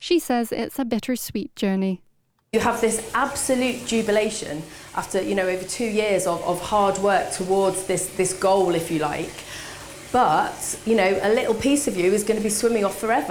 She says it's a bittersweet journey. You have this absolute jubilation after, over 2 years of hard work towards this goal, if you like. But, a little piece of you is going to be swimming off forever.